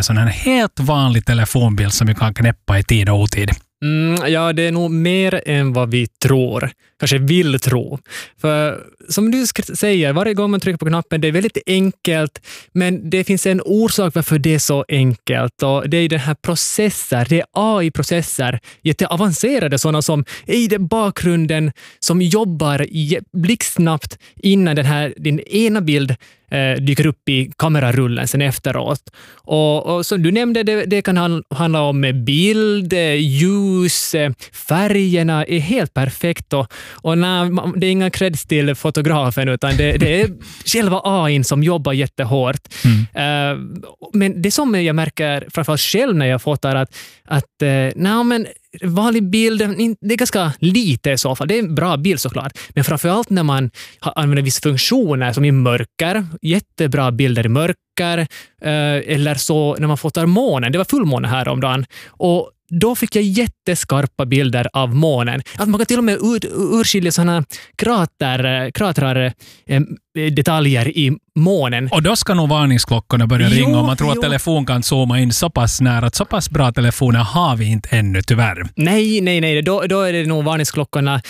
en sån här helt vanlig telefonbild som vi kan knäppa i tid och otid? Ja, det är nog mer än vad vi tror. Kanske vill tro. För som du säger, varje gång man trycker på knappen, det är väldigt enkelt, men det finns en orsak varför det är så enkelt. Och det är den här processer, det är AI-processer, jätteavancerade sådana som är i den bakgrunden som jobbar blixtsnabbt innan din ena bild dyker upp i kamerarullen sen efteråt. Och som du nämnde, det kan handla om bild, ljus, färgerna är helt perfekt och det är inga creds till fotografen utan det är själva AI som jobbar jättehårt. Men det som jag märker framförallt själv när jag fotar att vanlig bild, det är ganska lite i så fall. Det är en bra bild såklart. Men framförallt när man använder vissa funktioner som i mörker, jättebra bilder i mörker, eller så när man fotar månen. Det var fullmåne här om dagen. Och då fick jag jätteskarpa bilder av månen. Att man kan till och med urskilja sådana kratrar, detaljer i månen. Och då ska nog varningsklockorna börja ringa om man tror att telefon kan zooma in så pass nära. Att så pass bra telefoner har vi inte ännu tyvärr. Nej. Då är det nog varningsklockorna.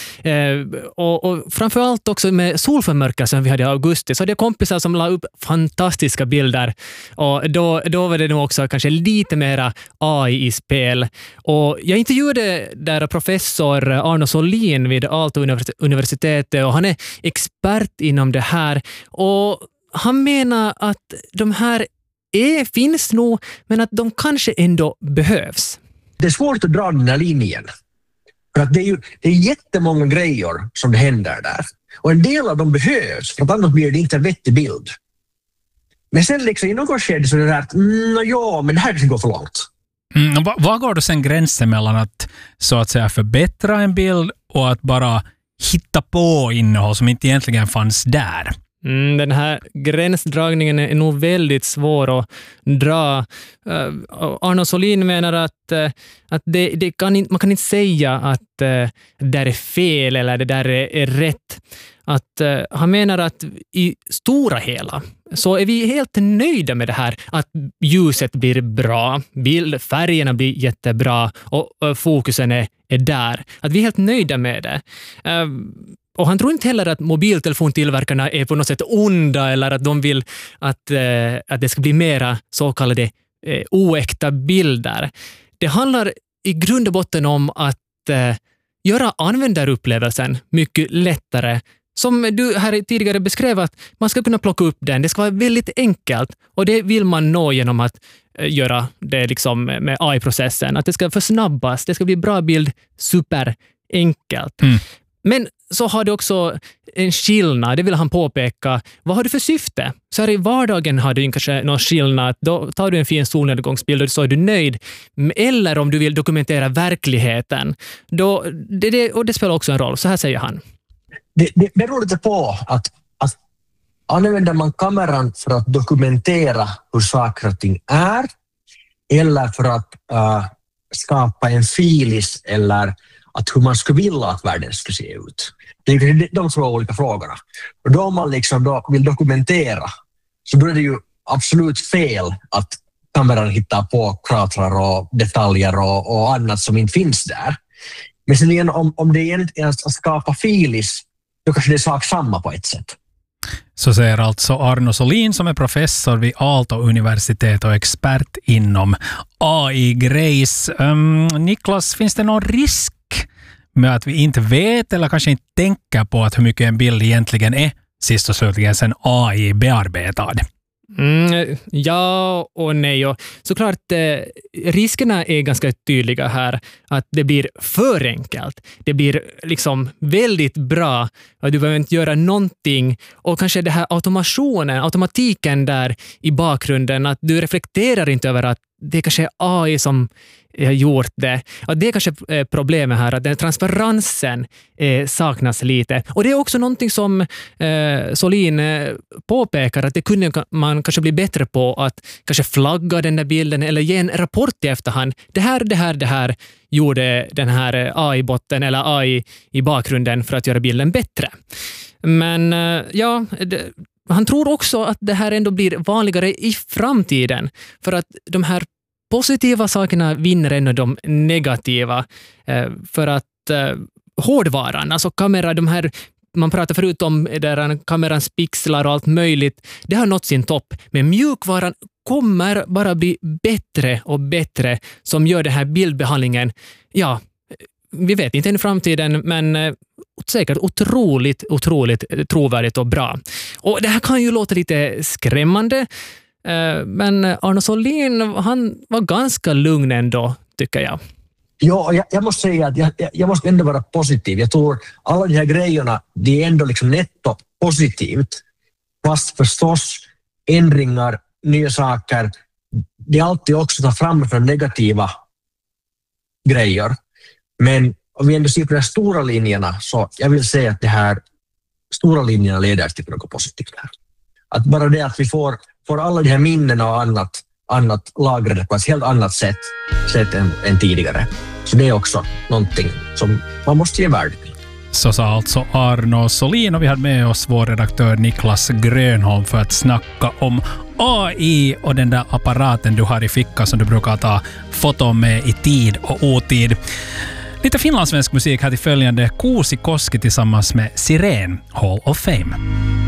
Och framförallt också med solförmörkelse som vi hade i augusti. Så hade jag kompisar som la upp fantastiska bilder. Och då var det nog också kanske lite mera AI i spel. Och jag intervjuade där professor Arno Solin vid Aalto-universitetet och han är expert inom det här. Och han menar att de här finns nog, men att de kanske ändå behövs. Det är svårt att dra den här linjen. För att det är jättemånga grejer som det händer där. Och en del av dem behövs, för att annars blir det inte en vettig bild. Men sen liksom i något skede så är det där att men det här kan gå för långt. Vad går då sen gränsen mellan att så att säga förbättra en bild och att bara hitta på innehåll som inte egentligen fanns där? Den här gränsdragningen är nog väldigt svår att dra. Arno Solin menar att man kan inte säga att det där är fel eller det där är rätt. Han menar att i stora hela så är vi helt nöjda med det här. Att ljuset blir bra, färgerna blir jättebra och fokusen är där. Att vi är helt nöjda med det. Och han tror inte heller att mobiltelefontillverkarna är på något sätt onda eller att de vill att det ska bli mera så kallade oäkta bilder. Det handlar i grund och botten om att göra användarupplevelsen mycket lättare. Som du här tidigare beskrev att man ska kunna plocka upp den. Det ska vara väldigt enkelt och det vill man nå genom att göra det liksom med AI-processen. Att det ska försnabbas, det ska bli bra bild superenkelt. Men så har det också en skillnad, det vill han påpeka. Vad har du för syfte? Så här i vardagen har du kanske någon skillnad. Då tar du en fin solnedgångsbild och så är du nöjd. Eller om du vill dokumentera verkligheten. Och det spelar också en roll, så här säger han. Det beror lite på att använder man kameran för att dokumentera hur saker och ting är eller för att skapa en filis eller att hur man skulle vilja att världen ska se ut. Det är de två olika frågorna. Och då om man liksom då vill dokumentera så då är det ju absolut fel att kameran hittar på kratrar och detaljer och annat som inte finns där. Men sen igen, om det egentligen är att skapa filis då kanske det är sak samma på ett sätt. Så säger alltså Arno Solin som är professor vid Aalto-universitet och expert inom AI-grejs. Niklas, finns det någon risk med att vi inte vet eller kanske inte tänker på att hur mycket en bild egentligen är sist och slutligen sen AI bearbetad? Ja och nej. Och såklart, riskerna är ganska tydliga här. Att det blir för enkelt. Det blir liksom väldigt bra. Du behöver inte göra någonting. Och kanske det här automatiken där i bakgrunden. Att du reflekterar inte över att det kanske är AI som har gjort det. Och det är kanske problemet här, att den transparensen saknas lite. Och det är också någonting som Solin påpekar, att det kunde man kanske bli bättre på att kanske flagga den där bilden eller ge en rapport i efterhand. Det här gjorde den här AI-botten eller AI i bakgrunden för att göra bilden bättre. Men han tror också att det här ändå blir vanligare i framtiden, för att de här positiva sakerna vinner ändå de negativa, för att hårdvaran, alltså kamera, de här, man pratar förut om där kamerans pixlar och allt möjligt, det har nått sin topp, men mjukvaran kommer bara bli bättre och bättre, som gör den här bildbehandlingen, ja, vi vet inte i framtiden, men säkert otroligt trovärdigt och bra. Och det här kan ju låta lite skrämmande, men Arno Solin, han var ganska lugn ändå, tycker jag. Ja, jag måste säga att jag måste ändå vara positiv. Jag tror alla de här grejerna, det är ändå liksom netto positivt. Fast förstås ändringar, nya saker, det är alltid också ta fram för negativa grejer. Men om vi ändå ser på de stora linjerna, så jag vill säga att det här stora linjerna leder till något positivt här. Att bara det att vi får alla de här minnen och annat lagrade på ett helt annat sätt än tidigare. Så det är också någonting som man måste ge värde till. Så sa alltså Arno Solin, och vi hade med oss vår redaktör Niklas Grönholm för att snacka om AI och den där apparaten du har i fickan som du brukar ta foton med i tid och otid. Lite finlandssvensk musik här till följande: Kuusi Koski tillsammans med Siren, Hall of Fame.